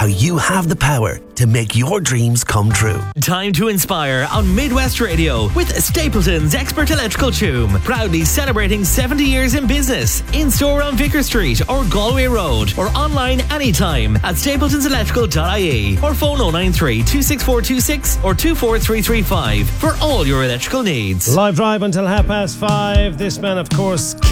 how you have the power to make your dreams come true. Time to inspire on Midwest Radio with Stapleton's Expert Electrical Choom. Proudly celebrating 70 years in business. In store on Vicar Street or Galway Road, or online anytime at stapletonselectrical.ie, or phone 093 26426 or 24335 for all your electrical needs. Live drive until 5:30. This man, of course,